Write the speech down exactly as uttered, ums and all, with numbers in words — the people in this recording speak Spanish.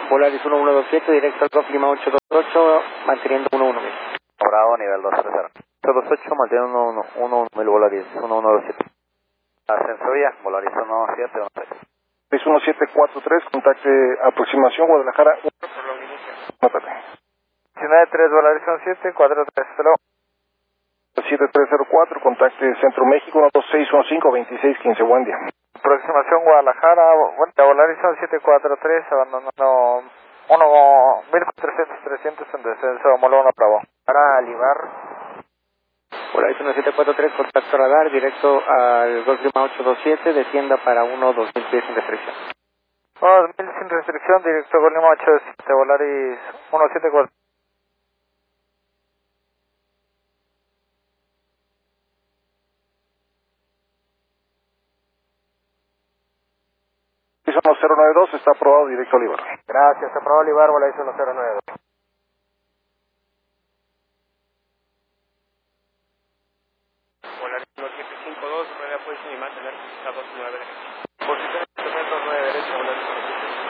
Volaris uno uno dos siete, directo al Golf Lima ocho dos ocho, manteniendo uno uno mil. Bravo, nivel dos tres cero. ocho dos ocho, manteniendo uno uno mil Volaris uno uno dos siete. Ascenso vía, Volaris uno siete uno tres. seis uno siete cuatro tres, contacte aproximación Guadalajara. Nótate. diecinueve tres, Volaris uno siete cuatro tres cero. siete tres cero cuatro, contacte Centro México, uno dos seis uno cinco dos seis uno cinco, buen día. Aproximación Guadalajara, bueno, Volaris uno siete cuatro tres, abandonando uno mil cuatrocientos trescientos en descenso, homólogo uno Bravo. Para Alibar. Volaris uno siete cuatro tres, contacto radar, directo al Golf Lima ocho dos siete, descienda para uno dos mil pies sin restricción. uno dos mil sin restricción, directo Golf Lima ocho dos siete, Volaris uno siete cuatro. uno cero nueve dos, está aprobado directo a Olivar. Gracias, aprobado Olivar, Volaris uno cero nueve dos. Volaris uno siete cinco dos, nueve apoyo y mantener a dos nueve. Posición nueve derecha, Volaris uno siete.